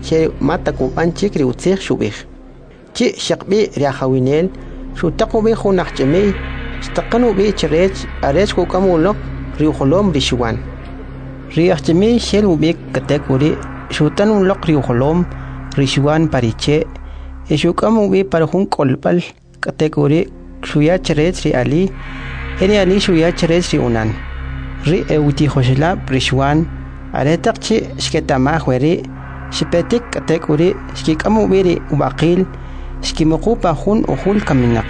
che mata kupanchik ri utsig shubih chi shaqbi riahawinel shutaqobi khunachchemi staqanu bi chirech arech kukamulok riuholom rishuan riachchemi shelubik katekuri shutanun lok riuholom rishuan pariche eshukamubi parjun kolpal katekuri shuya chirech ri ali eri ali shuya chirech ri unan ri euti hoshla rishuan aretaqchi shketama khweri shipetik katekuri shkikamubiri ubaqil shkimuqupa jun ujul kaminak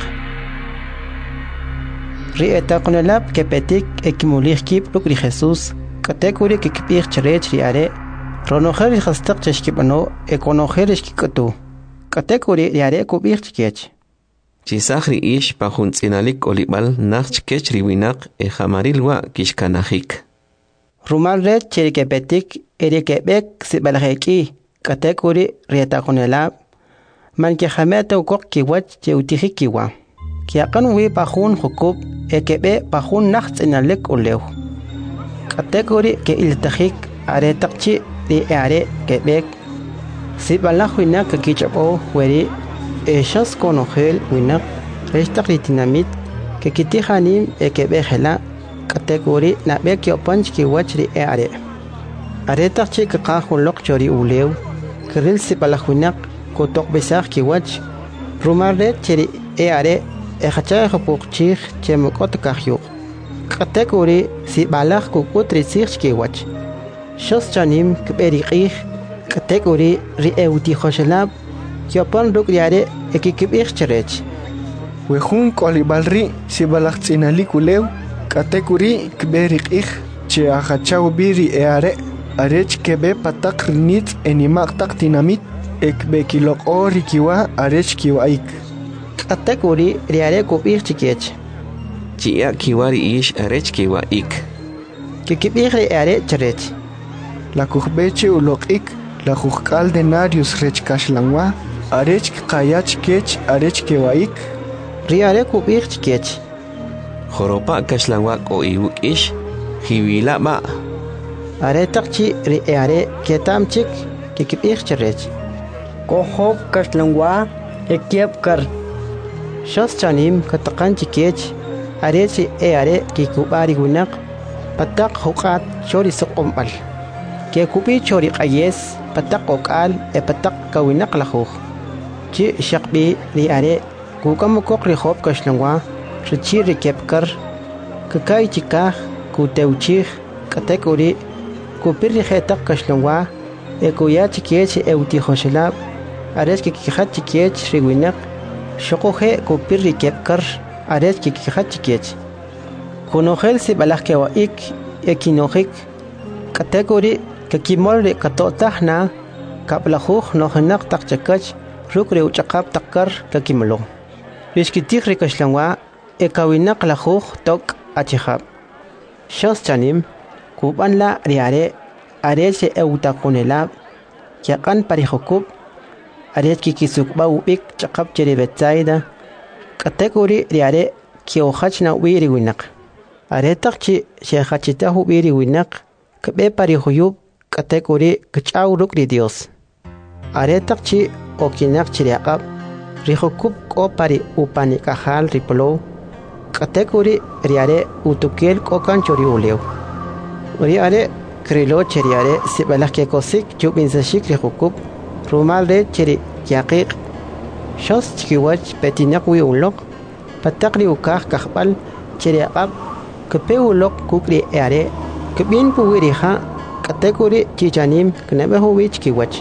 ri etaqnalab kepetik ekimulihkib lukri Jesus katekuri kikpih chirech ri are ronojer khastaq chishkibano ekonojer shkikatu katekuri ri are kubih chkech chisahri ish pajun tsinalik olibal nach kech riwinak e jamarilwa kishkanajik rumal red cherikepetik erikebek sibalheki katekuri rietaqonelab manke jameta ukok kiwach cheutihikiwa kiaqan wi pajun hukub ekebe pajun nachts inalek ulew katekuri ke iltajik aretaqchi ri are kebek sibalaj winak kichabo weri eshas konogel winak restaq ritinamit ke kitihanim ekebe hela kategori na bek yo punch ki wachri are aretaq chi ka khulok chori ulew kril sipalahunak ko tok besaq ki wach rumare cheri are e khacha khopuk chi chemkot kahyu kategori sibalaj ko kutri sich ki wach shos chanim kberi qih kategori ri euti khoshlab yopan ruk yare ekikibich cherech wejun kolibalri sibalaj tsinalik ulew katekuri kberik ich che ahachaw biri eare arech kebe patak rinit enimak tak tinamit ekbe kilok ori kiwa arech kiwa ik katekuri riare kubich chikech chia kiwari ish arech kiwa ik kikibich riare cherech la kuhbeche ulok ik la kuhkal denarius rech kashlangwa arech qayach kech arech kiwa ik riare kubich chikech Joropa kashlawak o iwuk ish hiwila ba aretaqchi ri are ketamchik kikibich cherech kohop kashlangwa ekiep kar shas chanim kataqanchi kech arechi are kikubari gunak patak huqat chori soqombal ke kubi chori qayes patak okal e patak kawinak lahuk chi shaqbi ri are kukamukok ri hop kashlangwa Richiri kepkar kakai chikah kuteuchih katekuri kupiri hetak kashlangwa ekuya chikech euti hoshlab ares kikhat chikech riwinak shokohe kupiri kepkar ares kikhat chikech kunogel si balahke wa ik ekinojik katekuri kakimol katotahna kaplahuh nohenak takchakach rukri uchaqab takkar kakimlo Bishkitik rikashlangwa ekawinak lahuj tok achihab shos chanim kuban la riare arese eutakunelab yaqan parihokub aret kikisukba ubik chaqab cherebetsaida kategori riare kiohachna wiri winak aretaqchi shehachitahu wiri winak kbe parihuyub kategori kchaw rukri dios aretaqchi okinak chiriaqab rihokub kopari upani kahal ripolo kategori riare utukel kokan chori ulew riare krilo cheriare sibalak ke kosik chubinsashik rihokub rumal de cheri yaqiq shos chikiwach petinak wi ulok pataqri ukah kahbal cheriaqab kepe ulok kukri are kebin puwiriha kategori chichanim knebehu wich kiwach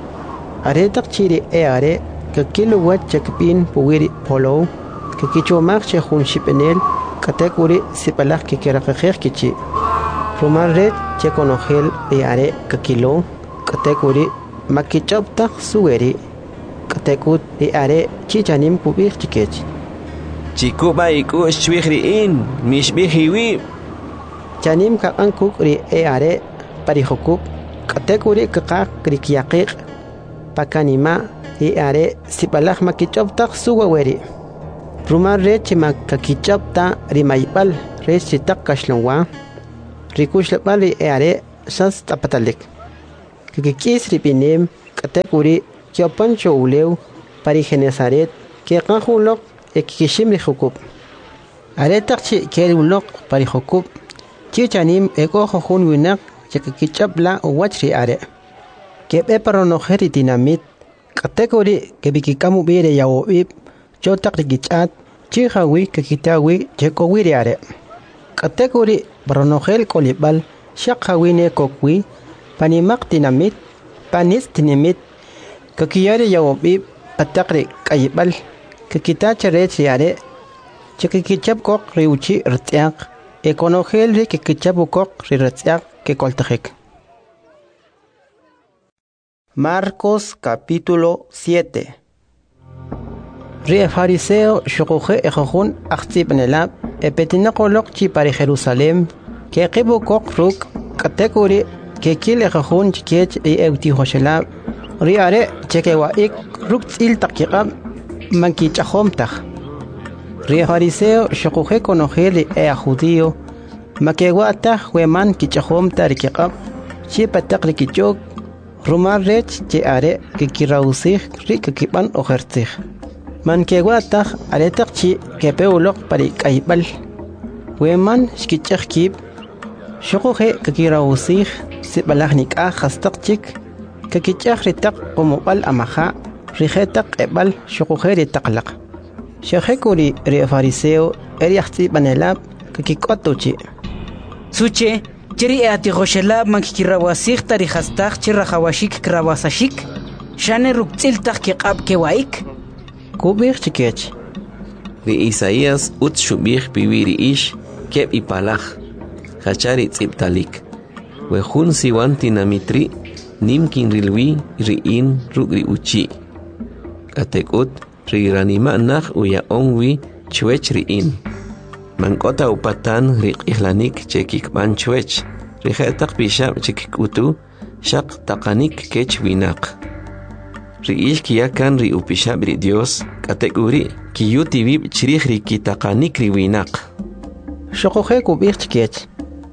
aretaq chiri are kakilo wach chakpin puwiri polo kakichomak chehun shipenel kategori sipalak kikirakakher kichi rumal red chekonogel riare kakilo kategori makichoptak suweri katekut riare chichanim kubik chikech chikuba iku shwihriin mishbihiwi chanim ka ankuk ri are parihokuk kategori kakak krikiaqiq pakanima riare sipalak makichoptak suweri rumal red chimakakichopta rimaypal red chitak kashlongwa rikushlapal riare sas tapatalik kikikis ripinem katekuri kiopancho uleu pari Genesaret ke kanjulok ekishimri hukub. Aretakchi kelulok pari hukub. Chichanim eko hojun winak chakakichapla wachri are. Kebe paronojeri dinamit. Katekuri kebikikamu bire yawib. Chotak rigichat. Chihawi kakitawi chekowiri are. Katekuri paronojel kolibal. Shakawine kokwi. Panimak dinamit. Panis dinamit. Kakiyari yawib. Patakri kayibal. Kakitacha rechi are. Chakakichap kok riuchi rtiak. Econogel ri kikichapu kok ri rtiak que koltajek. Marcos capítulo 7. Ri fariseo shokoje ejojun achtibnelab epetinakolok chi para Jerusalem que qibu kok ruk katekuri que kil ejojun chikech e eutihoshelab ri are chekewa ik ruk il takiqab manki chahomtaj. Ri fariseo shokoje conogeli judío makeguata hueman kichahomta rikiqab chi patak rikichok rumar rech che are kikirausig rikikiban ojertig man keguata aretak chi kepeulok pari kaibal hueman shkichakib shokoje kikirausig sibalagnik a hastakchik kikichak ritak komobal amaja rijetak ebal shokoje ritaklaq shekekuri ri fariseo eriachti banelab kikikotuchi Suche, chiri atijoshela mankikirawasik tarihastak chirahawashik krawasashik. Shane ruktiltak kiqab kewaik. Kubir chikech. Ri Isaías utshubih pibiri ish keb ipalach. Hachari tziptalik. Wehun siwan tinamitri nimkin rilwi riin rugri uchi. Katekut ri ranima nach uya onwi chwech riin. Mankota upatan rik ihlanik chekik manchwech. Rijetak bishab chekik utu shak takanik kech winak. Riish kiyakan ri upishab ri Dios kategori kiyuti vib chirih ri kitakanik ri winak. Shokoje kubir chikech.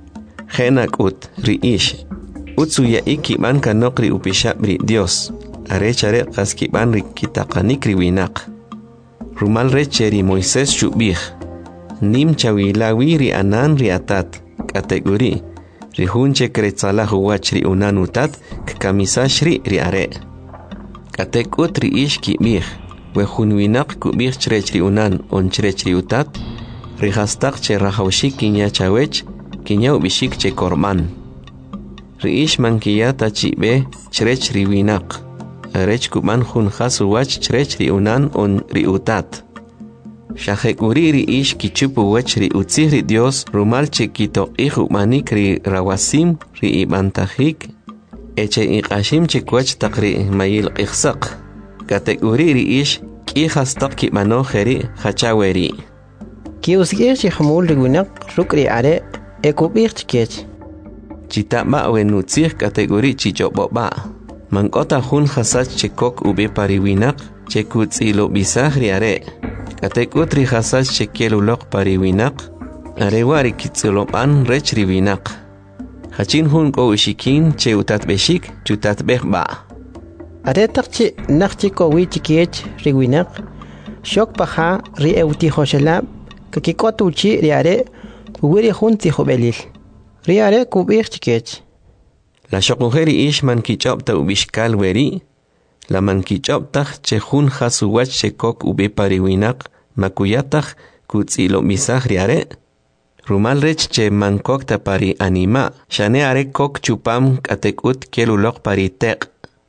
Henak ut riish. Utsuya iki man kanok ri upishab ri Dios. Arechare kaskiban ri kitakanik ri winak. Rumal recheri Moises shubih. Nim chawilawi ri anan ri atat kategori ri hunche kretzala huwach ri unanutat kamisashri ri are katekut ri ish kibih we hunwinak kubih chrech ri unan on chrech ri utat ri hastak che rahawshik kinya chawech kinya ubishik che korman ri ish mankiyata chibe chrech ri winak arech kuman hun khasuwach chrech ri unan on ri utat Shahekuri ri ish kichupu wech ri utzih ri Dios rumal chekito ihu manik ri rawasim ri ibantajik eche iqashim chekwech takri mayil qixsaq kategori ri ish kihastak kibano kheri khachaweri Kiusgir chihmul ri winak rukri are ekubir chikech. Chita ma wenutzih kategori chichoboba mankota hun khasach chekok ube pari winak chekutzilo bisah ri are Katekut ri hasach chekelulok pari winak, arewari kitzulopan rech ri winak. Hachin hun ko ushikin che utat beshik, chutat behba. Aretak chi nakchi ko wichikech ri winak, shok paha ri euti hoshelab, kakikotu chi ri are, wiri hun tihobelil. Ri are kubir chikech. La shokujeri ish man kichopta ubishkal weri, la man kichopta che hun hasuwach chekok ube pari winak, Makuyataj kutzilo misaj riare. Rumal rech che mankokta pari anima. Shane are kok chupam katekut kelulok pari tek.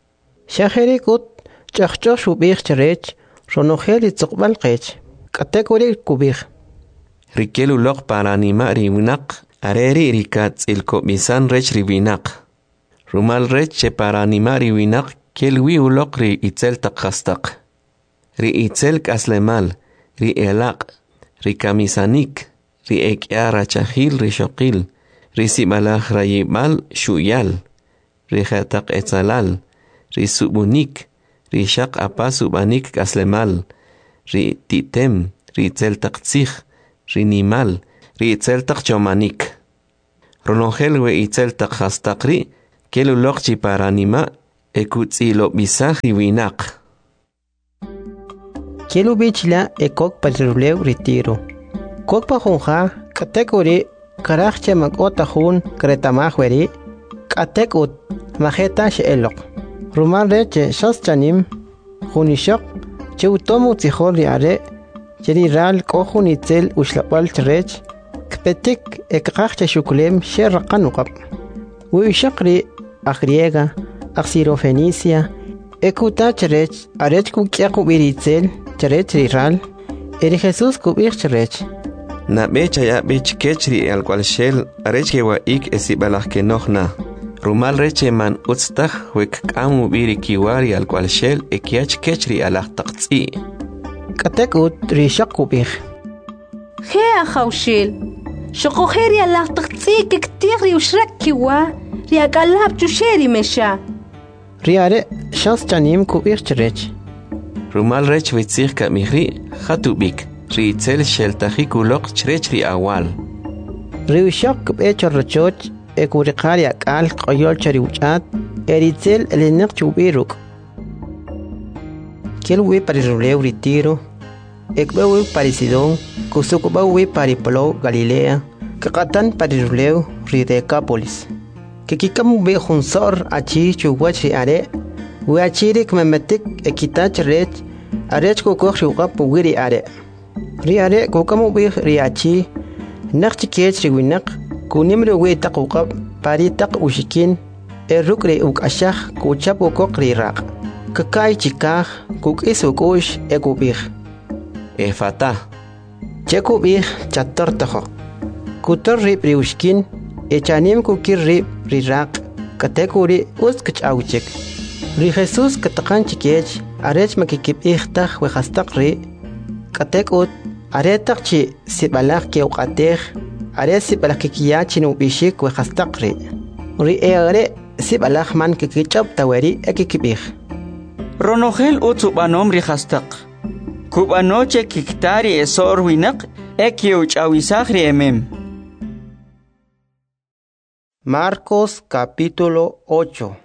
Shaherikut chachcho shubir cherech ronojeli tzokbal kech. Katekuri kubir. Rikelulok para anima riwinak. Areri rikatz ilko misan rech riwinak. Rumal rech che para anima riwinak kelwi ulok ri itzel takhastak. Ri itzel kaslemal. Ri elaq, ri kamisanik, ri ekyara chahil, ri shokil, ri sibalaj rayimal shuyal, ri khatak etzalal, ri subunik, ri shaq apa subanik kaslemal, ri titem, ri tzeltak tzich, ri nimal, ri tzeltak chomanik. Ronogel we itzeltak hastakri, kelulok chi para anima, ekutzilo bisaj riwinak. Kielu bichla ekok pariruleu retiro. Kok pa junja katekuri karachche makota jun kretamajweri katekut majeta sheelok. Ruman reche shas chanim junishok che utomu tijoli are cheri ral kohun itzel ushlapal trech kpetik ekachche shukulem sherqanukap. Uishakri agriega axirofenicia ekuta trech arech kukyaku biritzel trech riral eri Jesus kubich trech. Na becha ya bech kechri al cual shell arech wa ik esibalaj ke nohna. Rumal reche man utstaj wek kamu biri kiwari al cual shell ekiach kechri alaj taqtsi. Katekut rishak kubich. Hea khawshil. Shoko heri alaj taqtsi ke ktiri ushrak kiwa riakalab chusheri mesha. Riare shas chanim kubich trech. Rumal rech witzich ka mihri khatubik. Ritzel sheltajikulok chrechri awal. Riushak kubech rochoch ekuriqari akal qoyol chariuchat eritzel elinek chubiruk. Kielwi pariruleu ritiro ekbewi parisidon kusukubawi paripolo Galilea kakatan pariruleu Decapolis. Kikikamu be junsor achi chuwachi are wiachirik memetik ekitach rech arech kokok shukap wiri are. Riare kokamu be riachi nakchi kech riwinak kunimre we taqukab pari taq ushikin erukre uk ashah kuchap kokok riraq kakai chikah kuk isukush ekubih Efata. chekubih chatar taho kutar rib riushkin echanim kukir rib riraq katekuri uskach auchek ri Jesus kataqan chikech arech makikib ihtaq we hastaqri katekut aretaq chi sibalaq ke uqatej aresi balakkiya chinu bishik we hastaqri ri ere sibalaq man kikichab tawari ekikibih Ronogel utsubanom ri hastaq kubanoche kiktari esor winaq ekiuch awisagri emem. Marcos capítulo 8.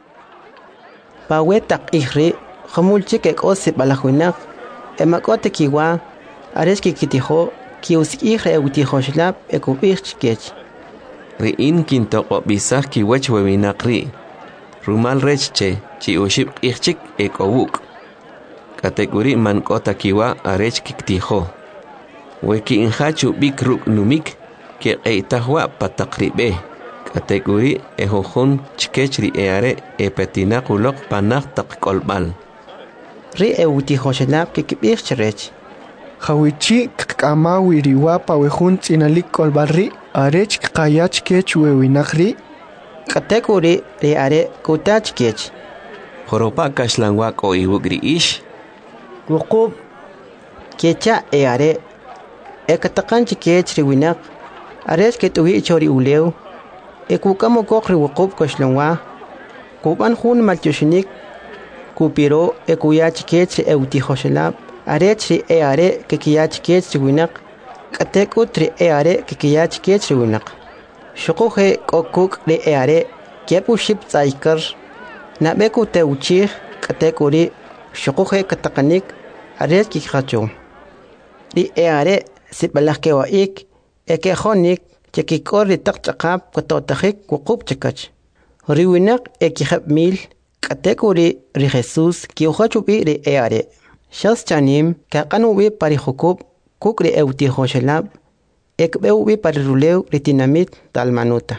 Pawetak ihri khamulchik ekosip balakwinak emakote kiwa areski kitiho kiusik ihre eutihoslap ekubich chikech. Riin kintoqo bisaj kiwach wewinaqri. Rumal rechche chi ushib ichchik ekowuk. Kategori man kota kiwa arech kiktiho. Weki inhachu bikruk numik ke eitahwa pataqribe. Kategori ehohun chkechri eare epetinakulok panak taqkolbal. Ri eutihoslap kikibich chrech. Hawichi kamawi riwapa wehun tsinalik kolbarri arech kayach kech wewinakri Kategori ri are kutach kech. Horopa kashlangwak o iwugri ish. Wukub Kecha eare ekataqan chikech riwinak arech ketuwi chori uleu ekukamo kokri wukub kashlangwa kuban hun malchushinik kupiro ekuyach kech eutihoslap arech ri eare kikiyach kech riwinak katekut ri eare kikiyach kech riwinak shukuhe kokuk ri eare kepu ship tsaikar nabeku teuchih katekuri shukuhe kataqanik arech kikhacho ri eare sibalahkewa ik ekehonik chekikor ri taqchaqap katotajik wukub chikach riwinak ekihab mil katekuri ri Jesus kiuhachubi ri eare shas chanim kaqanubi parihukub kuk ri eutihoshelab ekbeubi pariruleu ri tinamit talmanuta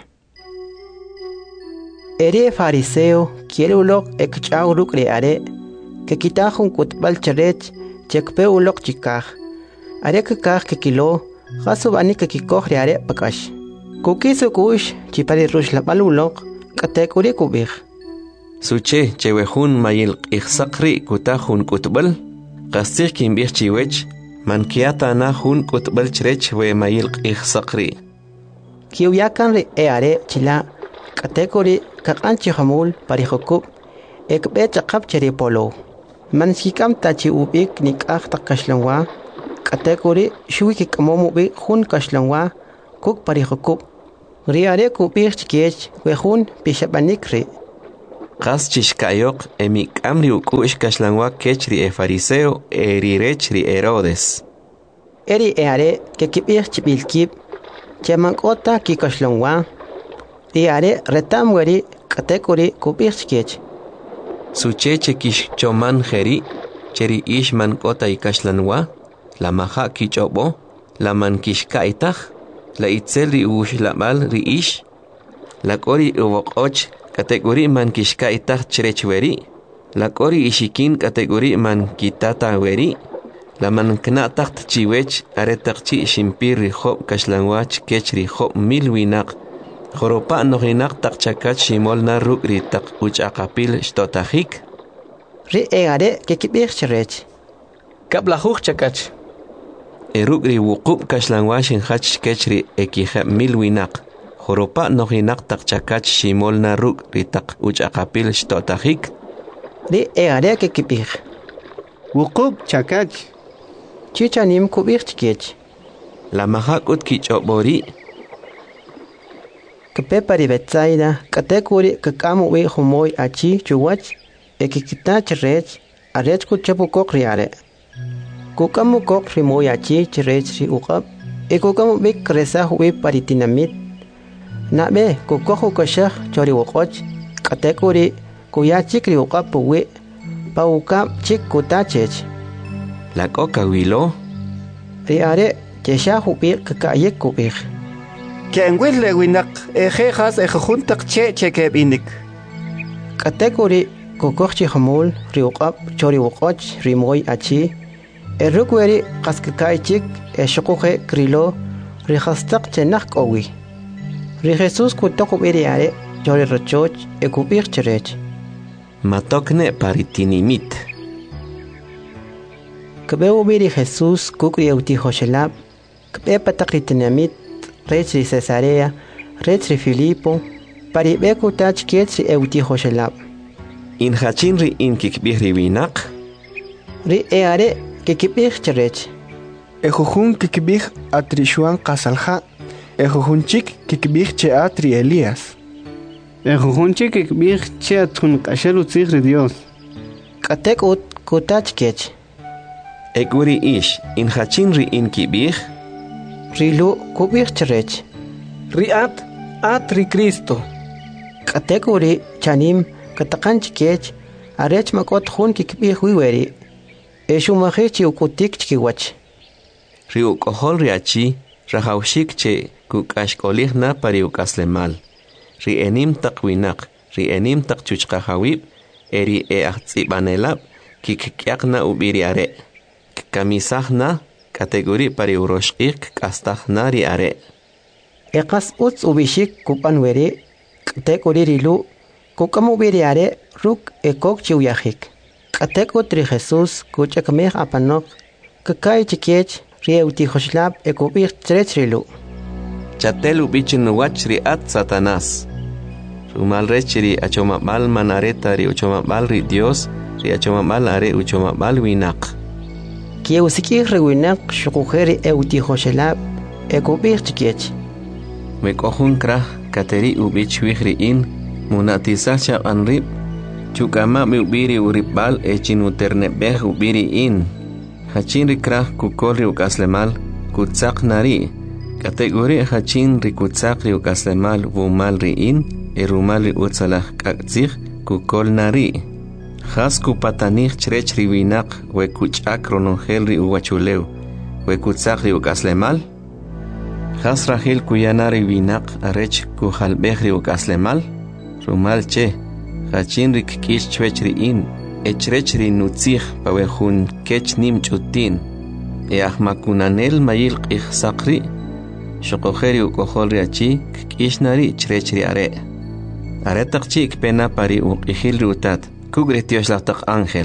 eri fariseo kielulok ekchauruk ri are kekitajun kutbal charech chekpeulok chikaj are kikaj kekilo jasubani kekikoj ri are pakash kukisukush chipari rushlapalulok katekuri kubij Suche chewehun mayil ikhsaqri kutajun kutbal qastig kimbij chiwech mankiata na hun kutbal chrech we mayil ikhsaqri kiuyakan ri eare chila katekuri kaqanchi hamul parihukub ekbe chaqap cheri polo mansikam tachi ubik nikaj taqashlanwa katekuri shuiki kamomu bi hun kashlanwa kuk parihukub riare kubij chikech we hun pishabanikri Qas chishkayoq emik'am ri uk'u'x kaxlanwa kech ri fariseo rirech ri Herodes. Eri are que kibir chibilkib, chamankota kikaxlonwa, ri are retam weri katekuri kubir chikech. Sucheche kish choman jeri, cheri ish man kota ikaxlanwa, la maja kichobo, la man kishkaitaj, la itzel ri uxlabal ri ish, la kori uvokoch kategori man kishkaitaj cherech weri, la kori ishikin kategori man kitata weri, la man knatak chiwech aretakchi shimpir ri job kaxlanwach kech ri job milwinak, joropa nojinak tak chakach shimol na ruk ri tak uchakapil shtotajik. Ri are que kibir cherech. Kablajuj chakach. Eruk ri wukub kaxlanwach hach kech ri ekijab milwinak, joropa nojinak tak chakach shimol na ruk ri tak uchakapil shtotajik. Ri are que kibir. Wukub chakach. Chichanim kubir chikech. La mahakut kichobori. Kepepari Betsaida, katekuri kakamu we humoy achi chuwach, ekikita cherech, arech kuchapu kok riare. Kukamu kok rimoy achi cherech ri ukap, kukamu bik kresa we paritinamit. Nabe kukohu kashah chori wokoch, katekuri kuyachik ri ukap we, paukap chik kutachech. La coca wilo. Riare, chesha hubir kakayek kubir. Kenwil le winak ejejas ejuntak che binik. Katekuri kukochi hamul riukap chori wokoch rimoy achi. Erukweri kaskakaichik eshokoje krilo rihastak chenak owi. Ri Jesus kutokubiri are chori rochoch ekubir cherech. Matokne paritinimit. Kebeu biri Jesus kukri euti Joshelab. Kebe patakritinamit. Rech ri Cesarea, rech ri Filipo, paribeku tach kiech ri euti Joshelab. In hachin ri in kikbih ri winak. Ri eare kikibih cherech. Ejujun kikbih atrishuan kasalja. Ejujun chik kikbih che atri Elías. Ejujun chik kikbih che atun kasheru tzig ri Dios. Katek ut kutach kiech. Ekuri ish in hachin ri in kibih. Rilu kubir cherech. Riat atri Cristo. Katekuri chanim katakanch kiech arech makot hun kikbih wiweri. Eshumaje chi ukutik chikiwach. Ri ukohol riachi rahaushik che kukashkolih na pari ukaslemal. Ri enim takwinak, ri enim takchuchkahawib, eri tsibanelab kikyak na ubiri are. Kamisah na kategori pari uroshik kastah nari are. Ekas uts ubishik kupan weri, kategori rilu, kukamu biri are, ruk ekok chiuyahik. Katekot ri Jesus kuchakameh apanok, kakai chikiech, rieuti Joshlab ekubir cherech rilu. Chatel ubichin nuwach ri at Satanás. Rumal rech ri achomabal manareta ri uchomabal ri Dios, ri achomabal are uchomabal winak. Kieusikih rewinak shukujeri euti Joshelab ekubir chikiech. Mekohun krah kateri ubich wihri in munatisacha anrib chukama mi ubiri uribal echinuternebeh ubiri in hachin rikrah kukori ukaslemal kutsak nari kategori hachin rikutsak ri ukaslemal wumal ri in erumal ri utsalah kaktzih kukol nari Hasku patanich cherech ri winak we kuchak ronongel ri uwachuleu we kutsak ri ukaslemal Has rahil kuyanari winak arech kuhalbeh ri ukaslemal rumal che hachin ri kikish chwech ri in echrech ri nutzih pawehun kech nim chutin ahmakunanel mayil qih sakri shokoheri ukohol ri achi kikish nari chrech ri are takchik pena pari uqihil ri utat Kugretios lactak ángel.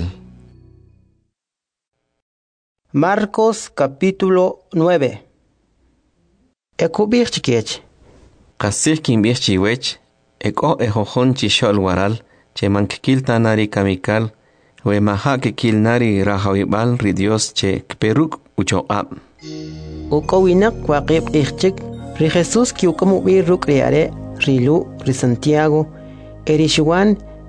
Marcos capítulo 9. Ekubir chikiech. Kasir kimbir chiwech, eko ejojon chishol waral, che mankikil tanari kamikal, we maha kikil nari rahawibal ri Dios che kperuk uchoab. Ukowinak waqib ichchik, ri Jesus ki ukamu biruk riare, rilu, ri Santiago, erishuan,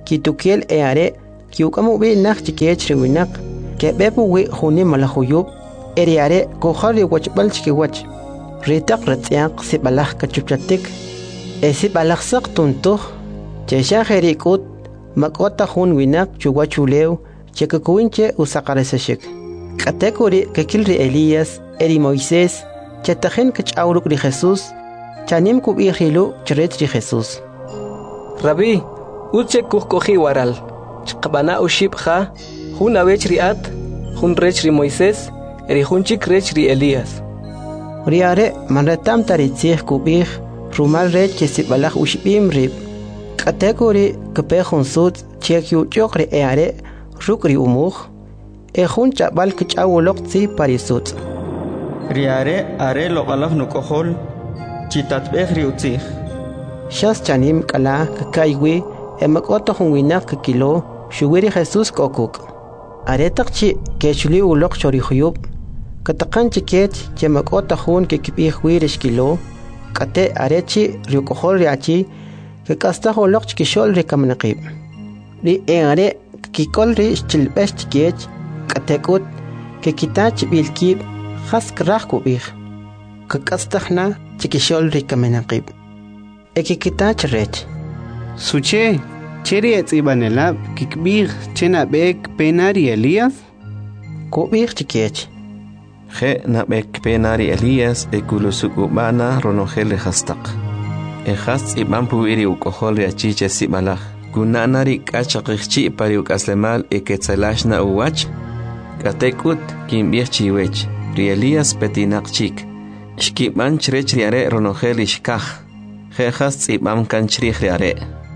kitukiel eare kiukamu bi nak chikech riwinak ke bebu wi khuni malahuyub eriare kohari wachbal chikiwach ritak ratsiaq sibalah kachuchatik sibalah sak tuntuh chesha herikut makota hun winak chuwachulew chekakuinche usakaresashik katekuri kekilri Elías eri Moisés chatajen kachawruk ri Jesús chanim kubihilu chret ri Jesús Rabbi uche kuhkohi waral chqabana ushibha hun awech riat hun rech ri Moisés eri hunchik rech ri Elías riare manretam taritzih kubih rumal rech chesibalach ushbim rib katekuri kepehun sut chekyu chokre eare rukri umuh hun chabal kachawulok tsi parisut riare are loqalaf nukohol chitatbeh riutzih Shas chanim kala kakaiwi emakota hunwinak kilo shuwiri Jesús kokuk aretakchi kechuli ulok chorihuyub katakanchi kech chemakota hun kekipihwirish kilo kate arechi riukohol riachi kekasta holok chikishol rikamnaqib ri eare kikol ri chilbesh kech katekut kekitach bilkib khaskrah kubih kekastahna chikishol rikamnaqib ekikitach rech Suche, cheri etzibanelab kikbir chena bek penari Elías? Kubir chikech. Je na bek penari Elías ekulusukubana ronogel hastak. Ehast ibampu iri ukohol riachiche sibalach. Kunanari kachakikchi pari ukaslemal eketzelashna uwach. Katekut kimbir chiwech. Ri Elías petinakchik. Shkiban chrech riare ronogel ishkach. Jejas ibam kanchrik riare.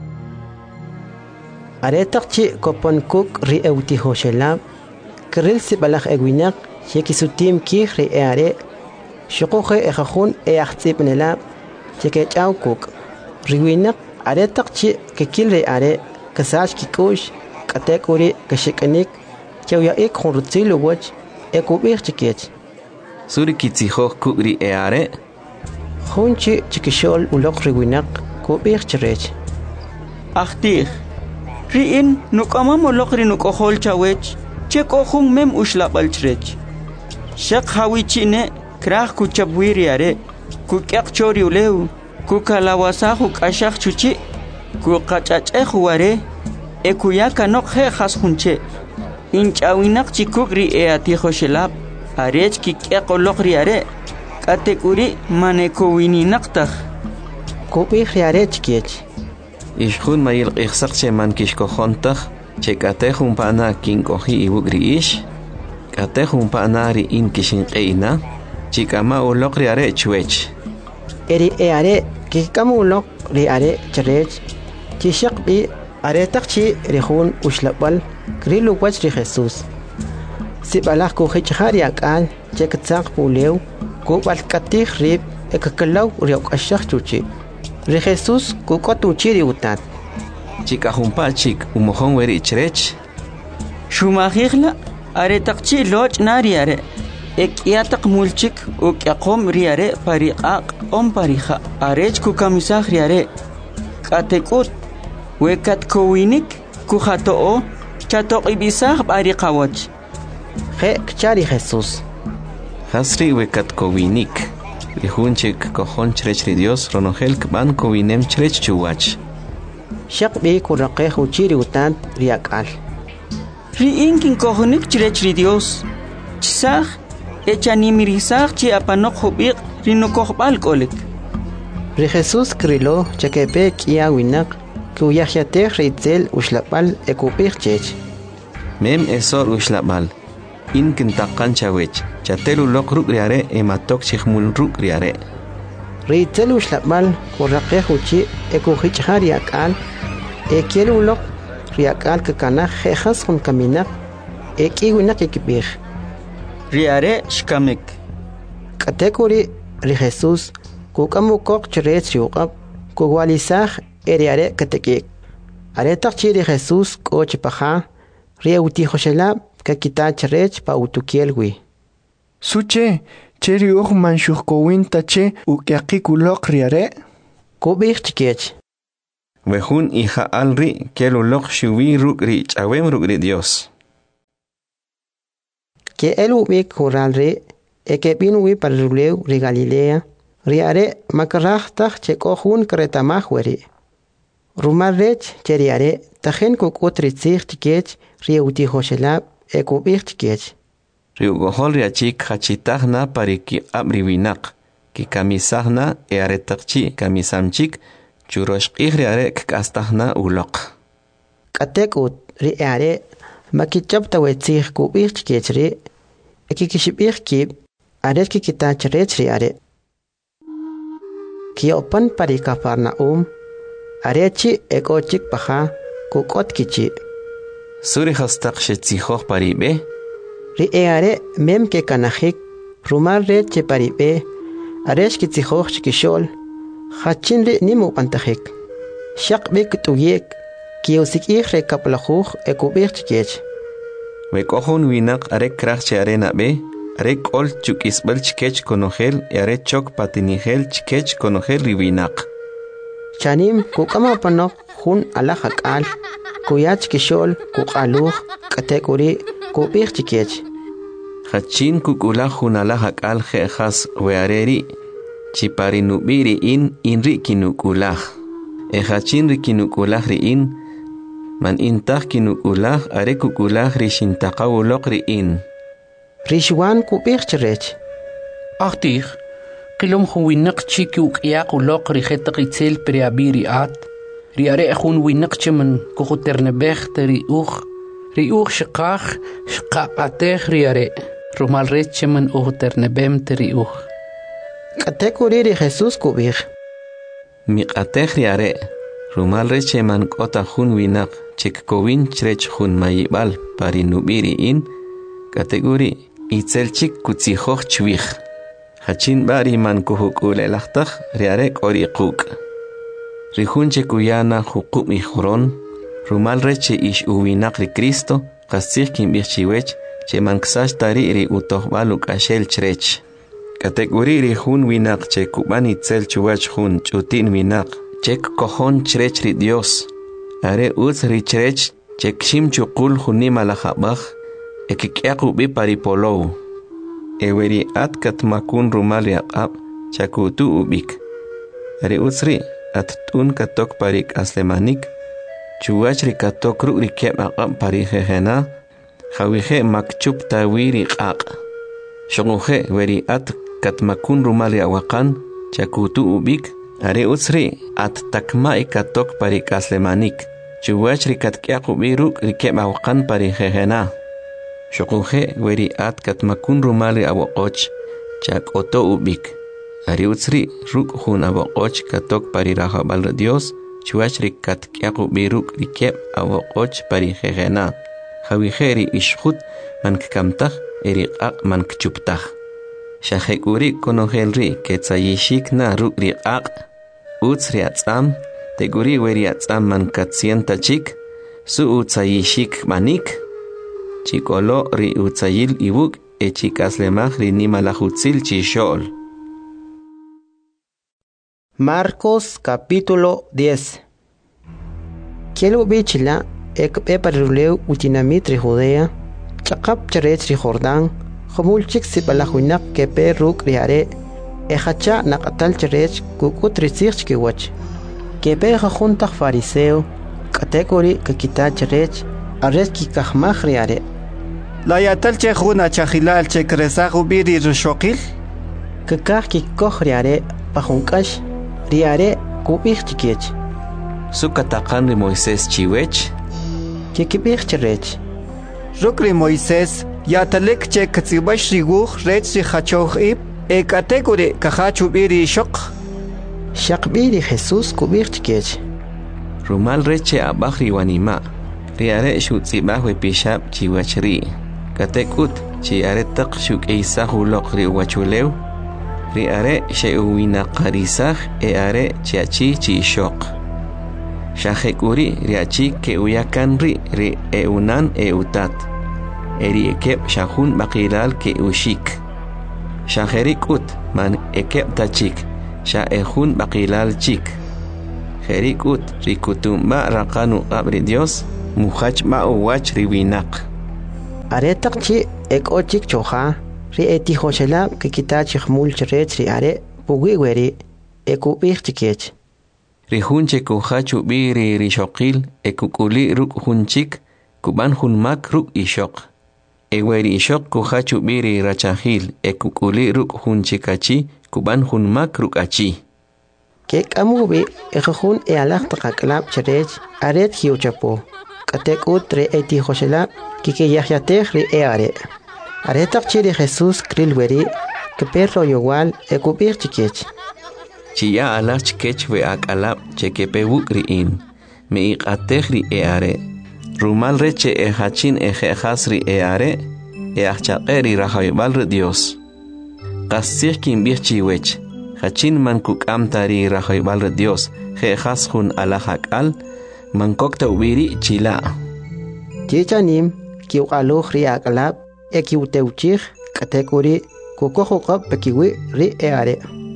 Aretakchi kopon kuk ri euti hoshelab. Kril sibalach egwinak yekisutim kih ri eare. Shukuhe ejahun eachtzibnelab. Yekechau kuk. Riwinak aretakchi kekil ri are. Kasach kikush. Katekuri kashikanik. Chewya ik hunrutzilu wach. Ekubir chikech. Suri kitzihoh kuk ri eare. Hunchi chikishol ulok riwinak kubir chirech. Achtir. Riin nukamam ulok ri nukohol chawech. Chekohung mem ushlabal chirech. Shak hawichine krah kuchabwiri are. Kukyak chori uleu. Kukalawasahu kashak chuchi. Kukachacheh ware. Ekuyaka nok he khas hunche. Inchawinak chikuk ri eatiho shelab. Arech kikyak ulok ri are. Katekuri manekowini naqtaq Kubih riare chikech Ishkhun mayil qixsaq che mankishkojontaq che katejun pana kinkoji iwugri ish katejun pana ri in kishinqeina chikama ulok riare chwech Eri eare kikam ulok riare chirech chishaq bi aretaqchi rihun ushlabal krilu wach ri Jesús Sibalach kuhichari akal chektzaq pulew Kubal katih rib ekakalaw riok ashak chuchi. Ri Jesús kukotuchi riutat. Chika humpa chik umohon weri chrech. Shumahigla aretakchi loch nariare. Ekyatak mulchik ukyakom riare pariqaq om pariha. Arech kukamisah riare. Katekut wekat kowinik kuhatoo chatok ibisah pariqawach. Je kchari Jesús. Hasri wekat kowinik. Rihunchik kohon chrech ri Dios ronogel kban kowinem chrech chuwach. Shaq bi kuraqeh uchiri utan riakal. Riin kin kohonik chrech ri Dios. Chisah echanimirisah chi apanok hubiq rinukohbal kolik. Ri Jesús krilo chakepe kia winak kuyahyateh ritzel ushlapal ekupir chech. Mem esor ushlapal. In kintakan chawech. Chatelu lok ruk riare ematok chihmul ruk riare. Ritzel ushlapal kuraqeh uchi ekuhichari akal ekielu lok riakal kakana jejas hun kaminak ekiwinak ekibir. Riare shkamik. Katekuri ri Jesús kukamukok chirech riuqab kuwalisah eriare katekik. Aretak ri Jesús kochipaha rieuti hoshelab kakita chirech pa utukielwi. Suche, cheri uj manshukowin tache ukyaki kulok riare? Kubir chikech. Wejun hija alri que lo loch shuwi rukri chawem rukri Dios. Que el ubik huralri que binwi para ruleu ri Galilea riare makarachtak che kohun kretamahweri. Rumarrech cheriare tajen kuk utritzich tikech riuti hoshelab ekubich tikech. Riugohol riachik hachitahna pariki abriwinak ki kamisahna earetakchi kamisamchik churoshqih riare kastahna ulok. Katekut riare makichapta wetzich kubich tikech ri ekikishibich kib aret kikitach rech riare. Kiopan parikafarnaum arechi ekochik paha kukot kichi. Suri hastak shetzihoh paribe. Riare mem ke kanahik rumar reche paribe aresh kitzihoh chikishol hachin ri nimu pantahik. Shakbik tuyek kiosikih rekaplahuh ekubich chikech. Wekohun winak arek krachche arena be. Arek ol chukisbel chikech konogel are chok patinigel chikech konogel riwinak. Chanim kukama panok hun alahak al kuyach kishol kukaluh katekuri kubich chikech. Hachin kukula hun alahak al jejas weareri chipari nubiri in rikinukulah. Hachin rikinukulah riin man intah kinukulah are kukulah rishintakawulok riin. Rishwan kubich chirech. Achtig, kilom winak chiki ukiak ulok rihetak itzel periabiri at, riare hun winak chimen kukuternebech teri shikach shkapatech riare, rumal rechimen ukuternebem teri Katekuri ri Jesus kubich. Miqatech riare, rumal recheman kota hun winak chik kowin chrech hun mayibal pari nubiri in, kategori itzelchik kutzihoh chwich. Hachin bari man kuhukule lachtach riarek oriquk. Rihunche kuyana hukuk mijuron. Rumal reche ish uwinak ri Cristo. Kasich kim bichiwech. Che man ksash tari ri utohbaluk ashel chrech. Kategori rihun winak che kuban itzel chuwach hun chutin winak. Chek kohon chrech ri Dios. Are uz ri chrech chek shim chukul hunima lahabach. Ekikyaku bi paripolou. Eweri at katmakun rumal yaqab chakutu ubik. Are utsri at tun katok parik aslemanik. Chuachri katok ruk rikep aqab parihehena. Hawihe makchup tawiri qaq. Shonguhe weri at katmakun rumal yaqakan chakutu ubik. Are utsri at takma katok parik aslemanik. Chuachri katkyaku biruk rikep aqan parihehena. Shokuje weri at katmakun rumali awokoch chak oto ubik. Ari utsri ruk hun awokoch katok pari rahabal Dios chuachri katkyaku biruk rikep awokoch pari jejena. Hawiheri ishkhut man kkamtach eri qaq man kchuptach. Shahekuri konohelri ketzayishik na ruk riqaq. Utsri atzam teguri weri atzam man katsienta chik su utzayishik manik. Chikolo ri utzayil ibuk e chikaslemach ri nimalahutzil chishol. Marcos capítulo 10. Kielo bichila ekpe paruleu utinamit ri Judea, chakap charech ri Jordán, homulchik sipalahuinak kepe ruk riare, ehacha nakatal charech kukut rizich kiwach. Kepe jajuntak fariseo, kategori kakita charech, arres kikahmach riare. La yatal che juna chahilal che kresagu biri rushokil? Kakah kikoh riare pahunkash riare kubich chikech. Sukatakan ri Moisés chiwech? Kikibich chirech. Rukri Moisés yatalek che katsibash riguh rech ri hachoh ib e kategori kahachu biri shok? Shakbiri Jesus kubich chikech. Rumal reche abach ri wanima. Riare shutzibah we pishab chiwachri. Katekut chi are tak shuk eisahu lok ri wachulew. Ri are she uwina qarisah e are chiachi chi shok. Shahekuri riachi ke uyakan ri e unan e utat. Eri ekep shahun bakilal ke ushik. Shaherikut man ekep tachik. Shahehun bakilal chik. Jerikut rikutumba raqanu abri Dios muhach ma uwach riwinaq. Aretaqchi ekochik choja ri etijoshela que kitach khmul chrech ri are pugi weri ekubich chikech. Ri hunche kuhachu biri ri shoqil ekukuli ruk hunchik kuban hunmak ruk ishok. Eweri ishok kuhachu biri rachahil ekukuli ruk hunchikachi kuban hunmak ruk achi. Kek amubi ekhun alaq taqaklab chrech aret hiuchapo. Katek utre etijoshela que yahyatech ri are. Aretaqchi ri Jesús krilweri que perro igual ekubich chikech. Chia alach chikech we akalab chekepe wukriin. Me iqatech ri are. Rumal reche hachin ejehas ri are. Achaqeri rahaybal ri Dios. Qasih kin bichiwech. Hachin man kukamtari rahaybal ri Dios. Jehas hun alahakal. Man kokta ubiri chila. Chichanim kiuqaluj ri akalab ekiuteuchich katekuri kukojuqab pekiwi ri are.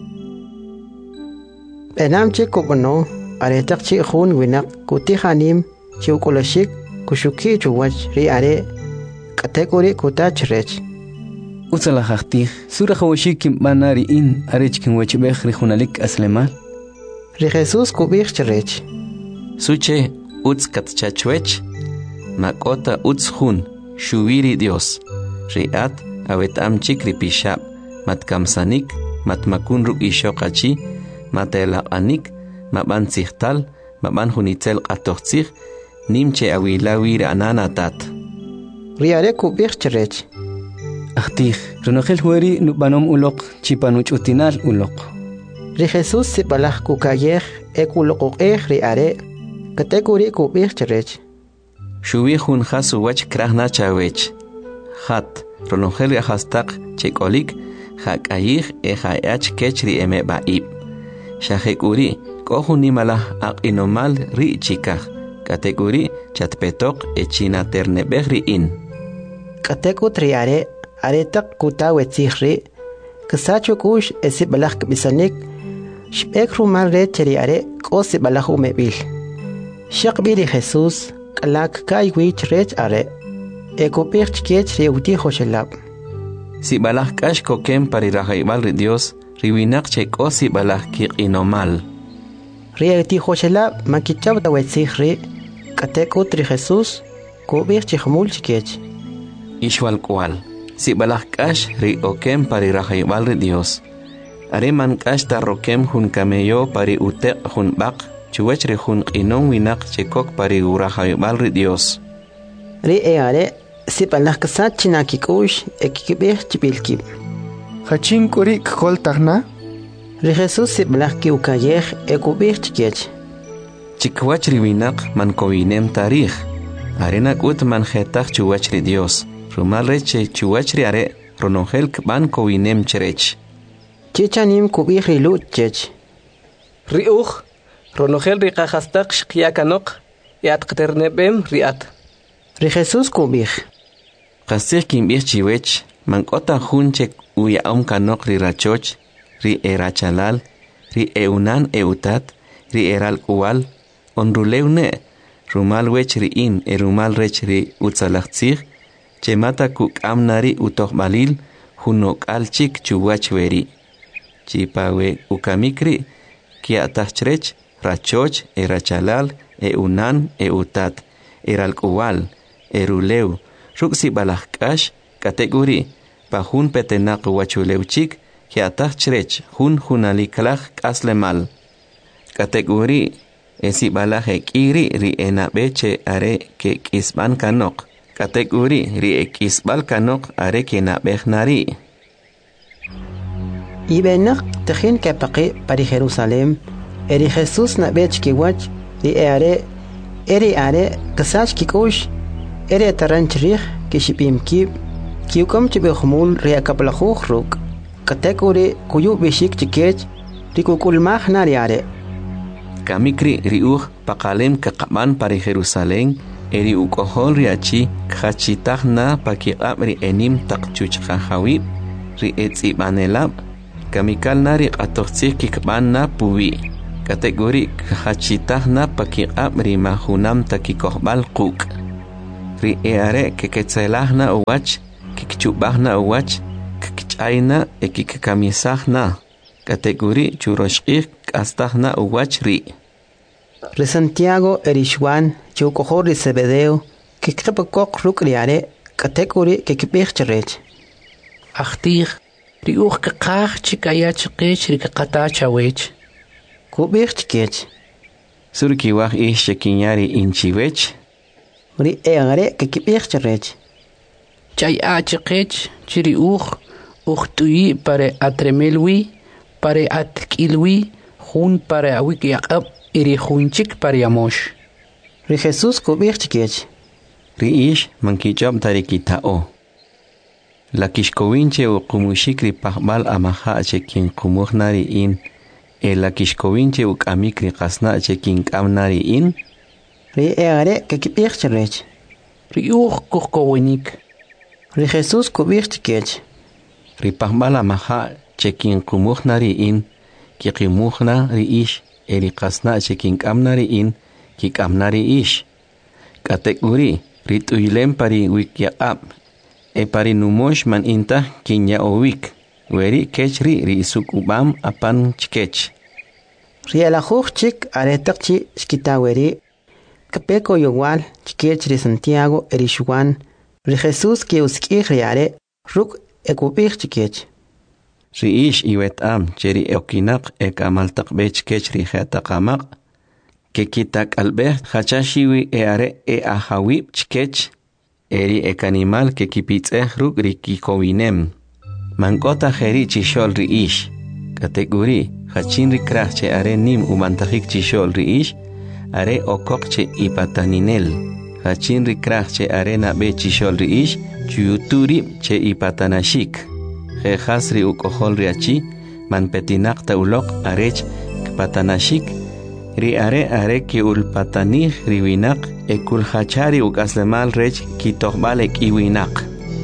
Enamche kokono aretaqchi khun winaq kutihanim chiuqulashik kushuki chuwach ri are katekuri kutachrech. Utsala haqtih sura khawashik banari in arech kin wachbekh ri khunalik aslemal. Ri Jesús kubich chrech. Suche utz katchachwech makota utz hun shuwiri Dios. Riat awet amchik ripishab matkamsanik matmakun ruk ishoqachi matelanik maban sihtal maban hunitzel qatoqtsig nimche awilawir ananatat. Riare kubich chrech. Ahtih renokhel hueri nubanom uloq chipanuch utinal uloq. Ri Jesús sibalaj kukayej ekuloqej riare katekuri kubich chrech. Shuwi hun khasu wach krahna chawech. Hat renokhel hastak chekolik hakayij ehayach kechri eme baib. Shahekuri kohuni malah aqinomal ri chikaj. Katekuri chatpetok echina ternebehri in. Katekut riare aretak kutawetsihri kasachukush esibalaj bisanik shpekru malre cheriare kosibalaj umebil. Shaqbiri Jesús kalak kaiwich rech are ekopich chkech reuti hoshelab. Si balaj kash kokem parirahaybal ri Dios riwinak cheko si balaj kiqinomal. Reuti hoshelab makichab tawetsihri katekut ri Jesús kubich chihmul chkech. Ishwal kwal si balaj kash ri okem parirahaybal ri Dios. Areman kash tarrokem hun kameyo pari uteq hun baq chuwech ri hun qinon winak chekok pari urahaybal ri Dios. Ri eare si balaj kasat chinakikush ekikibich chibilkib. Hachin kuri kol tagna. Ri Jesús si balaj kiukayej ekubich chkech. Chikwach ri winak man kowinem tarij. Arenak ut man jetach chuwech ri Dios. Rumal reche chuwech ri are ronongel kban kowinem cherech. Chichanim kubich ri luchech. Riuch ronogel ri qahastak shqiyakanok yatqternebem riat. Ri Jesús kubich. Qasih kimbich chiwech mankota hunchek uyaom kanok ri rachoch ri erachalal ri eunan eutat ri eral kuwal onruleune rumal wech ri in rumal rech ri utzalachtzig chemata kuk amnari utohbalil hunok alchik chuwach weri. Chipawe ukamikri kiatachrech rachoch erachalal eunan eutat eral kuwal eruleu ruksi balajkash kategori pahun petenak wachuleuchik kiatachrech hun hunaliklaj kaslemal. Kategori esi balaje kiri ri enabeche are ke kisban kanok. Kategori ri ekisbal kanok are ke nabejnari. Ibenak tejin kepaqi pari Jerusalem eri Jesús nabech kiwach ri eri are kasach kikush eri taranchrig kishipimkib kiukom chibehmul ri akaplajuj ruk. Kategori kuyu bishik chikech ri kukulmaj nari are. Kamikri riuj pakalem kaqaban pari Jerusalem eri ukohol riachi khachitagna pakiqab ri enim taqchuchqahawib ri etzibanelab kamikal nari qatoqtsik kikban na puwi Kategori hachitahna pakiqab ri mahunam takikohbal quk. Ri eare keketzelahna uwach, kikchubahna uwach, kikchayna ekikamisahna. Kategori churoshqik astahna uwach ri. Ri Santiago erishwan chukohor ri Zebedeo kikqipakok ruk riare kategori kikibircherech. Achtih, ri uch kaqach chikayachqech ri kaqatachawech. Kubirchkech. Surkiwaj ishchekinyari inchiwech. Ri eare kikibircherech. Chay achqech chiri tuyi pare atremelwi, pare atkilwi, hun pare awikyaqab, iri hunchik pare yamosh. Ri Jesús kubirchkech. Ri ish mankichob tarikitao. La kishkowinche u kumushikri pahbal amaha chekin kumuhnari in. La kishkowinche u kamikri kasna chekin kamnari in. Ri eare kikibircherech. Ri kuhkowinik. Ri Jesús kubirchkech. Ri pahbal amaha chekin kumuhnari in. Kikimuhna ri ish. Eri kasna chekin kamnari in. Kikamnari ish. Kategori rituyilem pari wikyaqab. Pari numosh man inta kinya owik. Weri kechri ri sukubam apan chkech. Ri alajuj chik aretakchi shkitaweri. Kapeko yowal chkech ri Santiago erishwan. Ri Jesús ki uskij riare ruk ekubir chkech. Ri ish iwetam cheri okinak ekamaltakbech kech ri jetaqamaq. Kekitak albeh hachashiwi eare ahawib chkech. Eri ekanimal kekipitzeh ruk rikikowinem. Mankota jeri chishol ri ish. Kategori hachin ri krahche are nim umantajik chishol ri ish. Are okokche ipataninel. Hachin ri krahche are nabe chishol ri ish. Chuyuturi che ipatanashik. Jejas ri ukohol ri achi. Manpetinakta ulok arech kpatanashik. Ri are ki ulpatanih ri winak ekul hachari ukaslemal rech ki tohbalek iwinak.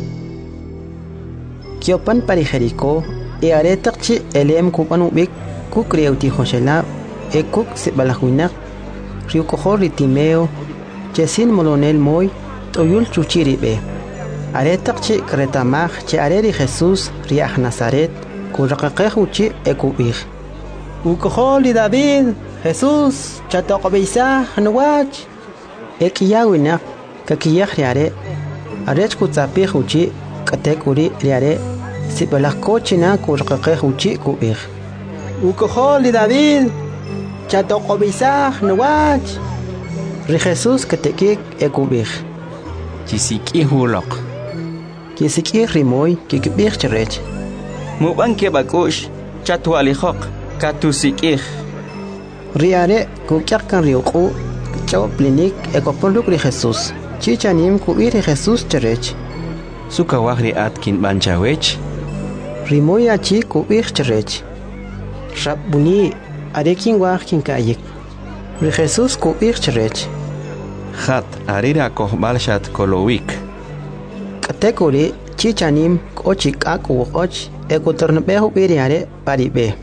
Kiopan pari Jericó are takchi elem kupan ubik kuk riauti Joshela kuk sibalahuinak riukohor ri Timeo chesin molonel moy toyul chuchiri be. Are takchi kretamaj che are ri Jesús riah Nazaret kuraqaqej uchi ekubij. Ukohor ri David Jesús chatokobisa nuwach. Ekiyawina kakiyaj riare arech kutzapij uchi katekuri riare sibalakochina kurqaqej uchi kubij. Ukohol li David chatokobisa nuwach. Ri Jesús katekik ekubij. Chisiki hulok. Kisiki rimoy kikibij cherech. Muban kebakush chatwalijok katusikij. Riare kukyakan riuku chaw plinik ekopoluk ri Jesús. Chichanim kubir ri Jesús cherech. Sukawahri atkin banchawech. Rimoy achi kubir cherech. Rabuni arekin wahkin kayik. Ri Jesús kubir cherech. Hat arira kohbal shat kolowik. Kategori chichanim kochik akuwoch ekotornbehu biriare paribe.